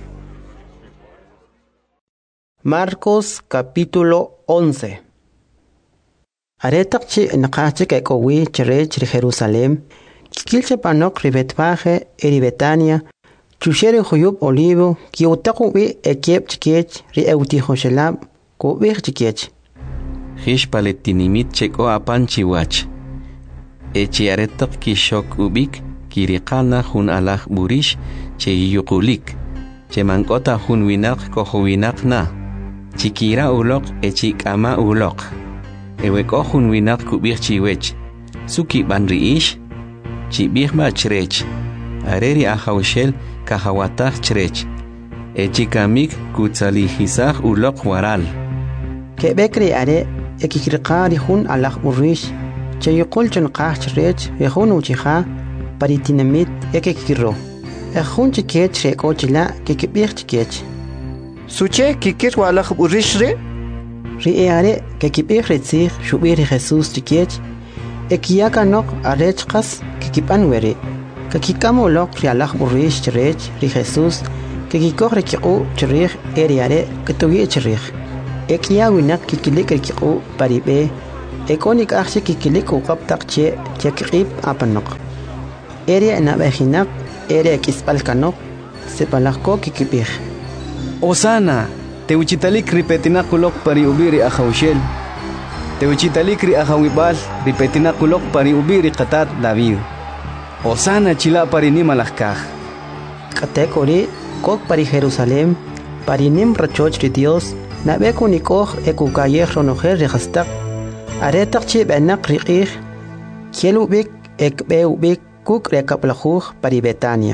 Marcos capítulo 11. Aretakchi naqachik ekowi cherech ri Jerusalem. Kikilche panok ri Betfaje eri Betania. Chushere huyub olivo kiutaku bi ekiep chikech ri euti Joshelab kubir chikech. Hish paletinimit cheko apanchi wach. Echi aretak kishok ubik kirikana hun alah burish che yukulik. Che mankota hun winak kohuwinak na. Chikira ulok echik ama ulok. Eweko hun winak kubir chiwech. Suki banri ish. Chibirma chrech. Areri ahawshel kahawatah chrech. Echikamik kutzalihisah ulok waral. Kebekri are ekikirqari hun alah burish. Che yukul chunqah chrech yehun uchiha paritinamit ekikiro. Ejun chikech rekochila kikibir chikech. Suche kikir walaj burishre. Ri eare kikibir retzig shubir Jesús chikech. Ekiyaka nok arechkas kikipan weri. Kakikamo lok ri alaj burish chrech ri Jesús kikikoh rikiqu chirih eriare kitugi chirih ekia winak kikilik rikiqu paribe ekonik akhshi kikilik uqaptaq che chekqib apanok eria nabahinak eria kispalkanok sepalakko kikipih Osana teuchitalik ripetinakulok pari ubiri akhawshel teuchitalik ri akhawibal ripetinakulok pari ubiri qatat David Osana chila pari ni malakah katekori kok pari Jerusalem pari nim rachoch ri Dios nabe kunikoh ekukayeh ronoher rehastak aretak chi benak riqih kielubik ekbeubik kuk rekaplajuh pari Betania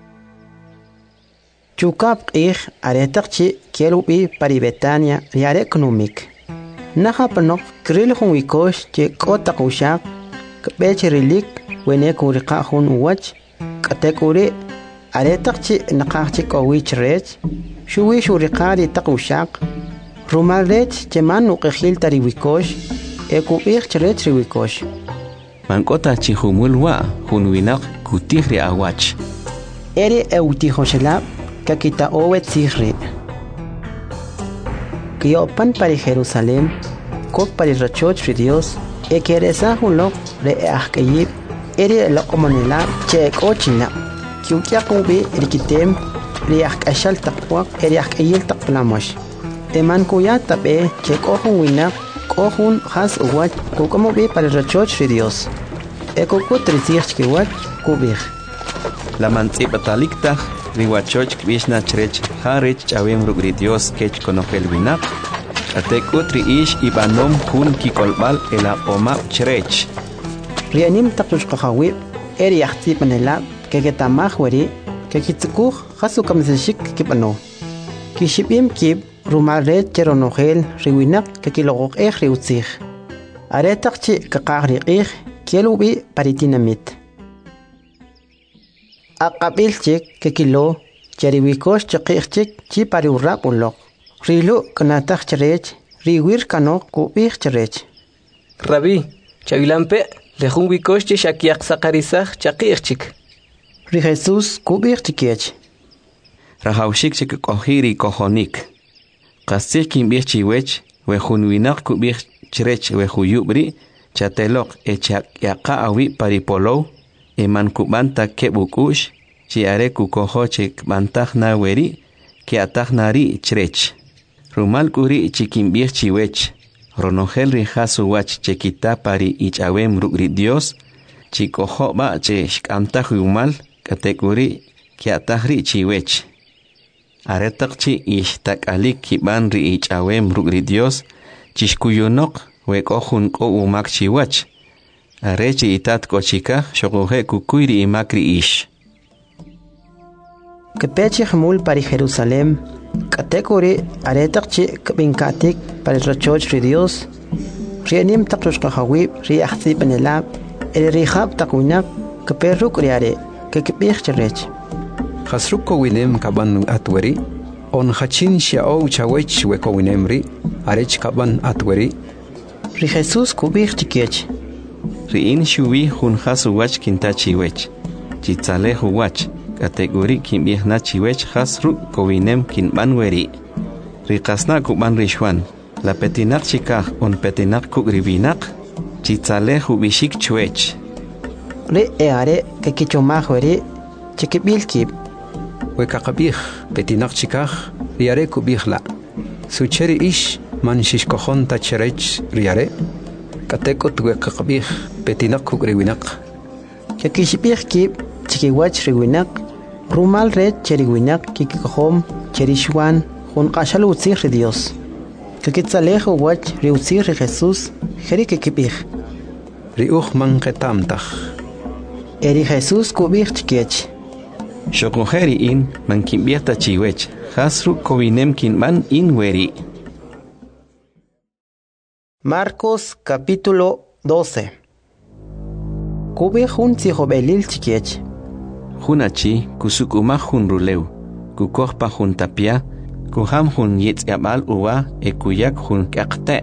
chukap qih aretak chi kielubi pari Betania riare economic naha panok kril hun wikosh che kotak ushak kbech rilik wene kuriqa hun uwach katekuri aretak chi naqaq chi kowich rech shuwi shuriqari taqushaq rumal rech cheman uqihil tari wikosh ekubih chrech riwikosh mankota chi humulwa hunwinaq kutihri awach eri eutihoshela kakita owet sihri Kiopan pari Jerusalem kok pari rachoch ri Dios ekeresa hunlok re ahkayib eri lokomonela che kochina kiukiakubi rikitem ri ahkashal taqwaq eri ahkayil taqplamosh eman kuya tabe che kohun wina kohun khas uwach kukomobi pari rachoch ri Dios ekokut risich kiwach kubih la mantzipatalikta riwachoch kvishna chrech harech chawem rugri Dios kech konokel winak atekutri ish ibanom kun kikolbal ela oma chrech rianim taqtush qahawi eri yaxti panela kegetamah weri kekitsukuh khasu kamseshik kipano kishibim kib rumare cheronogel riwinak kekilogoq riutzih aretaqchi kaqagri qih kielubi paritinamit aqabilchik kekilo cheriwikosh chiqihchik chi pariurraq ulok rilu kanataq cherech riwir kanok kubih cherech Rabbi chawilampe lejun wikosh che shakiaq saqarisaj chaqihchik ri Jesus kubih chikech rahawshik chik kohiri kohonik qasik kimbih chiwech we hunwinaq kubih chrech we huyubri chateloq echak yaqa awi paripolo eman kubanta kebukush chi are kukohochik bantagna weri ki atagnari chrech rumal kuri chikimbih chiwech ronogel ri hasu wach chekita pari ichawem rugri Dios chikoho ba che shkamta humal katekuri ki atagri chiwech aretaqchi ishtakalik kiban ri ichawem rugri Dios chishkuyunok we kohun ko umak chiwach arechi itat kochika shogohe kukuiri imakri ish kepechi khmul pari Jerusalem katekuri aretaqchi kbinkatik pari rachoch ri Dios rianim taqtush qahawi ri ahti panela ri khab takunak keperuk riare kekbih cherech khasruko winem kaban atweri on khachin shao chawech we ko winemri arech kaban atweri ri Jesus kubih chikech ri in shuwi hun hasu wach kintachi wech chitzale huwach kategori kimbih na chiwech hasru kowinem kinban weri riqasna kuban rishwan la petinak chikah on petinak kugribinak chitzale hubishik chwech ri eare kekichomah weri chikibilkib we kaqabih petinak chikah riare kubihla sucheri ish man shishkohon tacherech riare katekot we kaqabih petinak kugribinak kekishbih kib chikiwach riwinak rumal red cheriwinak kikikohom cherishwan hun qashal utzih ri Dios kekitsaleh wach ri utzih ri Jesus jeri kekibih riuch man qetamtah eri Jesus kubih chikech shokoheri in man kimbihta chiwech hasru kowinem kinban in weri Marcos capítulo 12 Kubih hun tzihobelil chikech Hunachi kusukumah hun ruleu kukohpa hun tapia kuham hun yitz'yabal uwa ekuyak hun kaqte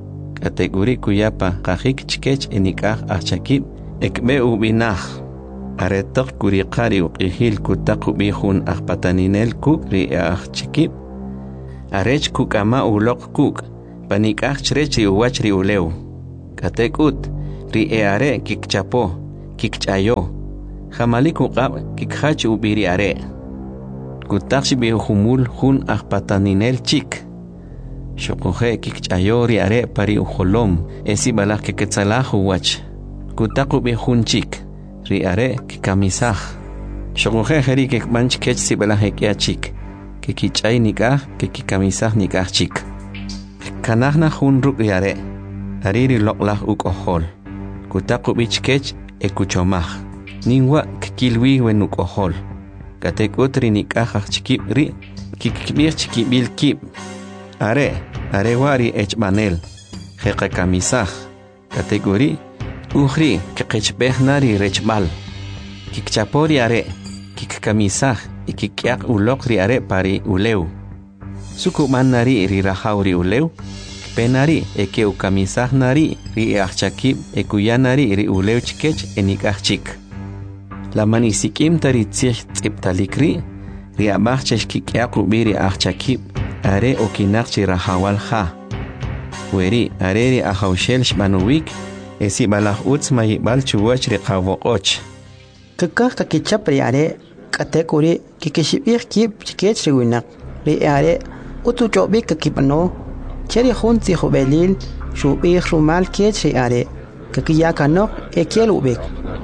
kategori kuyapa qajik chikech enikaj achakib ekbe ubinaj aretak kuriqari uqihil kutaku bihun akpataninel kuk ri chikip arech kuk ama ulok kuk panik chrech ri uwach ri uleu katekut ri are kikchapo kikchayo jamalik uqab kikhach ubiri are kutakshi bihumul hun akpataninel chik shokoje kikchayo ri are pari ujolom esi balak keketsalah uwach kutaku bihun chik ri are kikamisaj shokoje jeri kekmanch kech si balak chik kikichay nikah kikamisaj nikah chik kanahna hun ruk ri are ariri loklah ukohol kutaku bichkech ekuchomaj ninwa kikilwi wenukohol katekut ri nikah chikip ri kikibir chikibil kip are wari echbanel jeqa kamisaj kategori uhri kekechbehnari rechbal kikchapori are kikkamisaj ikikyak ulok ri are pari uleu sukumanari ri rahauri uleu penari ekeu kamisaj nari ri achakib ekuyanari ri uleu chikech enikaj chik la manisikim tari tzich tziptalikri ri abach cheshkikyak rubiri achakib are okinakchi rahawal ha weri are ri ahawshel shbanuwik esi balaj utz mayibal chuwach ri qawoqoch kakah kakichap ri are katekuri kikishibir kip chikech ri winak ri are utu chobik kakipano cheri hun si khobelil shubir rumal kech ri are kakiyakanok ekiel ubik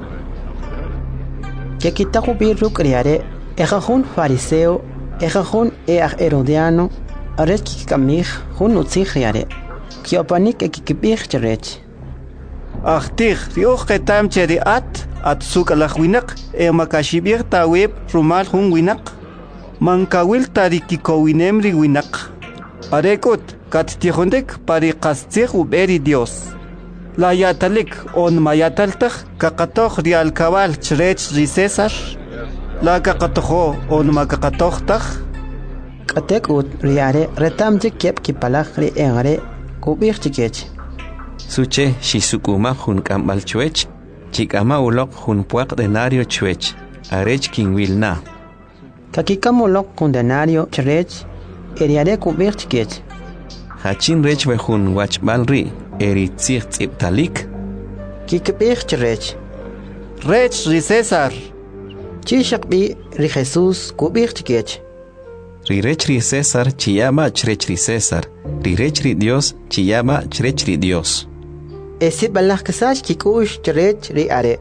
kakitaku bir ruk ri are ejahun fariseo ejahun herodiano arech kikamih hun utzich ri are kiopanik ekikibir cherech Achtich rioch ketam cheri at suk alach winak makashibir taweb rumal hun winak mankawil tarikikowinem ri winak arekut kat tihondek pari qastzich uberi Dios la yatalik on mayataltach kakatoch ri alkabal chrech ri César la kakatojo on makakatochtach katekut ri are retam kep kipalach ri are kubir chikech suche shisukuma hun kambal chwech chikama ulok hun puak denario chwech arech kingwilna kakikam ulok hun denario chrech eriare kubir chikech hachin rech we hun wachbalri eri tzich tziptalik kikibir chrech rech ri César chishakbi ri Jesus kubir chikech ri rech ri César chiyama chrech ri César ri rech ri Dios chiyama chrech ri Dios esi balach kasach kikush chrech ri are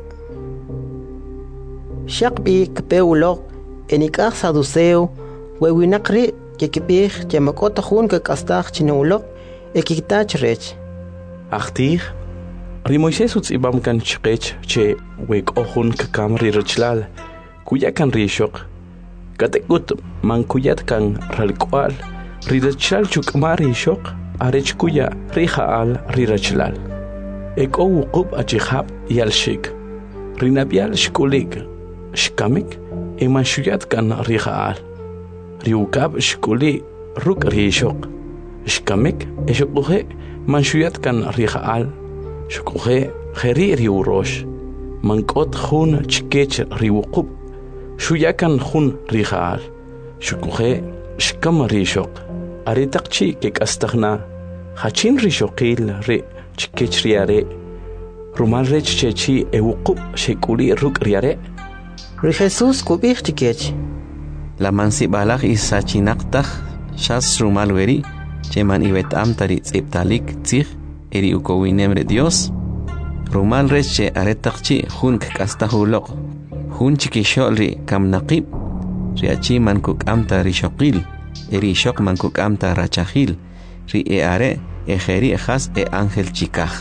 shakbi kpeulok enikach saduceo wewinakri kikibir chemakota hun kakastach chinulok ekitach rech Achtig ri Moisés utzibam kan chqech che wek ohun kakamri rechlal kuya kan rishok katekut man kuyat kan ralkwal ri rechlal chukmari shok arech kuya ri haal ri rechlal eko wuqub achihab yalshik ri nabial shkulik shkamik eman shuyat kan ri haal ri ukab shkuli ruk ri shok shkamik eshokhe manshuyat kan ri haal shukhe kheri ri urosh mankot khun chkech ri wuqub shuyakan khun ri haal shukhe shkam ri shok ari taqchi kek astaghna hachin ri shokil ri chkech ri are rumal rech chechi e wuqub shekuli ruk ri are ri Jesus kubir chikech la mansi balach isachinaqtaj shas rumal weri cheman ibetam tari tziptalik tzich eri ukowinem re Dios rumal reche aretaqchi hun kakastahulok hun chikishol ri kamnaqib riachi man kukamta rishokil eri shok man kukamta rachahil ri are ejeri ejas ángel chikaj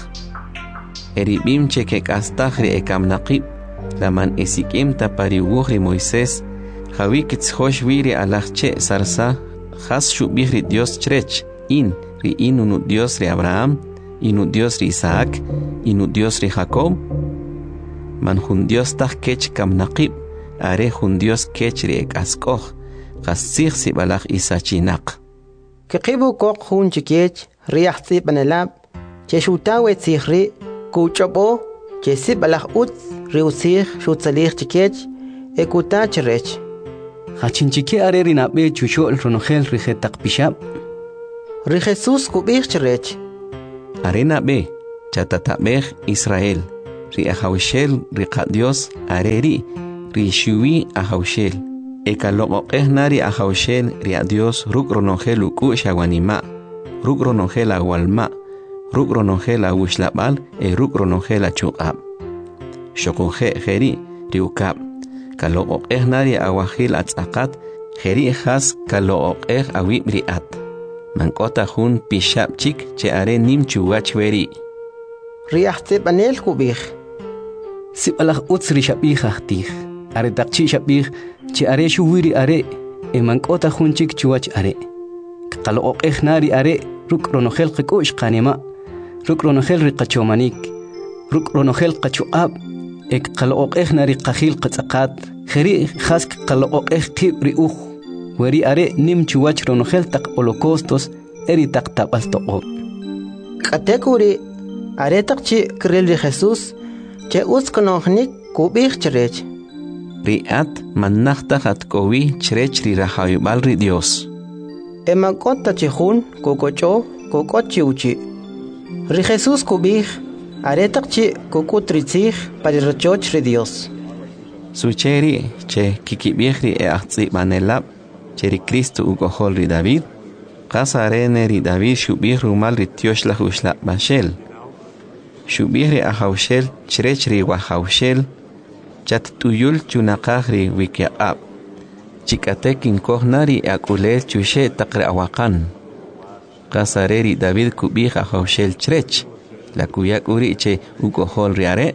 eri bimche kekastaj ri kamnaqib laman esikimta pariwuj ri Moisés jawikitz hosh wiri alachche sarsa jas shubih ri Dios chrech ri inu Dios ri Abraham, inu Dios ri Isaac, inu Dios ri Jacob. Man hun Dios taj kech kamnaqib, are hun Dios kech ri ekaskoj, qasig si balach isachinaq. Kiqibu kok hun chikech, riach si panelab, che shutawe tzihri, kuchobo, che si balach ut, riusij shutsalij chikech ekuta cherech. Hachinchike are rinabe chushol ronogel rijetak pishab. Ri Jesús kubij cherech. Arena be, chatatabej Israel, ri ahawshel ri Dios areri, ri shuwi ahawshel. Ekaloqoqej nari ahawshel ri Dios ruk ronogel uku shawanima, ruk ronogel awalma, ruk ronogel awushlabal ruk ronogel achuqab. Shokoje jeri ri ukab, kaloqoqej nari awahil atzaqat, jeri has kaloqoqej awib ri at. Mankota hun pishab chik che are nim chuwach weri. Riahtib anel kubij. Sibalach utz rishabij ahtij. Are takchi shabij che are shuwiri are. Mankota hun chik chuwach are. Kaloqoqej nari are ruk ronogel qikush qanima. Ruk ronogel riqachomanik. Ruk ronogel qachuab. Kaloqoqej nari qahil qatzaqat. Kheri khask kaloqoqej qib riuj. Weri are nim chuwach ronogel tak holocaustos eri tak tabal toqo. Katekuri are takchi kril ri Jesús che us konohnik kubij cherech. Riat mannachta hat kowi cherech ri rahayubal ri Dios. Emakota chihun kokocho kokochi uchi. Ri Jesús kubij are takchi kokutritzij para rachoch ri Dios. Sucheri che kikibij ri ahtzi manelab Cheri Cristo ugohol ri David, qasarene ri David shubih rumal ri tioshla hushla bashel. Shubih ri ahawshel cherech ri wahawshel, chat tuyul chunaqaj ri wikiaqab. Chikatek inkohna ri akulel chushe taqre awakan. Qasare ri David kubih ahawshel cherech, la kuyak uri che ugohol ri are.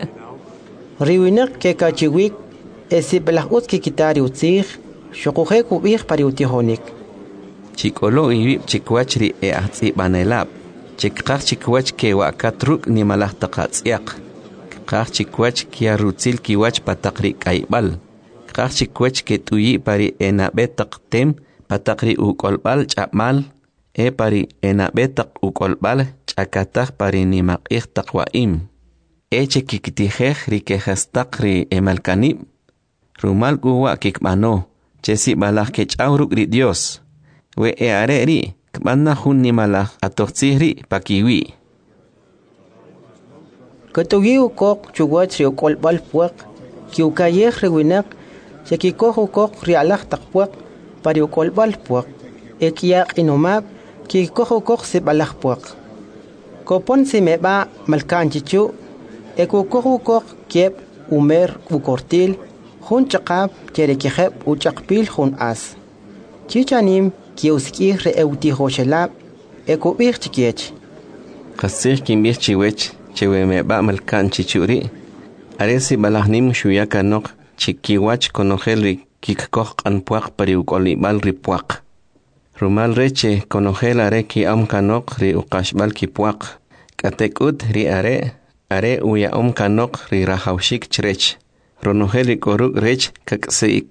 Riwinak ke kachiwik esiblah utki kitari utzij, Shokuje kubij pariutihonik. Chikolo ibib chikwachri ahtzi banelab. Chikkaj chikwach ke wakatruk ni malah taqatsiaq. Kaj chikwach kia rutzil kiwach patakri kaibal. Kaj chikwach ke tuyi pari enabetaq tem patakri ukolbal chapmal. Pari enabetaq ukolbal chakataj pari ni maqij taqwaim. Eche kikitijej rikejastaq ri emalkanib. Rumal guwa kikmano. Chesi balaj ke chawruk ri Dios. We are ri, kmanna hun ni malaj atoxihri pakiwi. Katugi ukok chuwach ri ukolbal puak, ki ukayej riwinak, chekikoh ukok ri alaj takpuak, pari ukolbal puak, ekiyak inomab, ki koh ukok si balaj puak. Kopon si meba malkanchichu, ekukoh ukok kiep umer ukortil, Hun chaqab cherekijeb uchaqpil hun as. Chichanim kiuskij re eutijoshelab ekubij chikiech. Qasij kimbij chiwech cheweme ba malkan chichuri. Aresi balahnim shuyaka nok chikiwach konogel ri kikkoh qanpuaq pari ukolibal ri puaq. Rumal reche konogel are ki amkanok ri uqashbal kipuaq. Katekut ri are uya kanok ri rahawshik cherech. Ronogel koruk rech kakseik.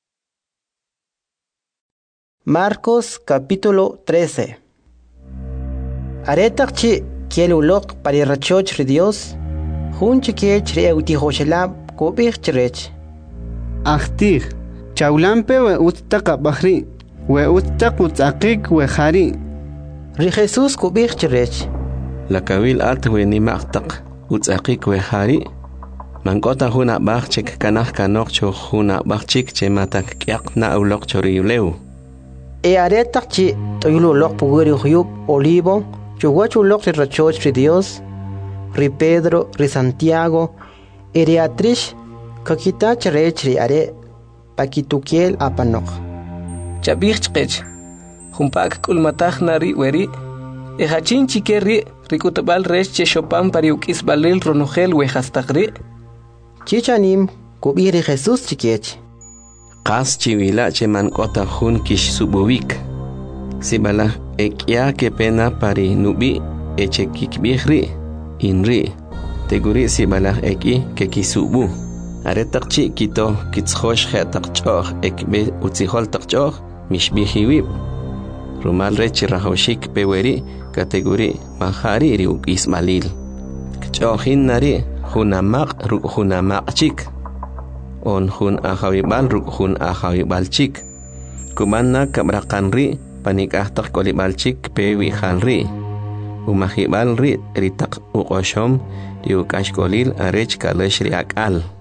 Marcos capítulo 13. Aretakchi kielulok para rachoch ri Dios, hun chikiech ri eutijoshelab kubij cherech. Ahtij, chaulampe we ustaqa bahri, we ustaq utzaqik we khari. Ri Jesús kubij cherech. La kabil at we ni maqtaq utzaqik we khari. Mankota huna bachik kanah kanok cho huna bachik che matak kyak na ulok choriuleu. Aretakchi toyulok puguri huyub olivo, chuguachulok ri rachoch ri Dios, ri Pedro, ri Santiago, ri Atrish, kakita cherech ri are, pakitukiel apanok. Chabij chqech, humpak kulmataj nari weri, hachin chikeri, rikutabal rech che chopan pariukis balil ronogel wejastagri. Chichanim kubiri Jesús chikiech. Qas chiwila che mankota hun kish sububik. Sibala ekya ke pena pari nubi eche kikbihri inri. Teguri sibala eki ke kisubu. Aretakchi kito kitzhosh khetakchoh ekbe utzihol takchoh mishbihiwib. Rumal rechi rahoshik peweri kategori mahari riuk ismalil. Kchohin nari hunamaq ruk hunamaq chik on hun ahawibal ruk hun ahawibal chik kumana kabrakan ri panikahtak kolibal chik pewi hal ri umahibal ri ritak uqoshom diukash kolil arech kalesh ri akal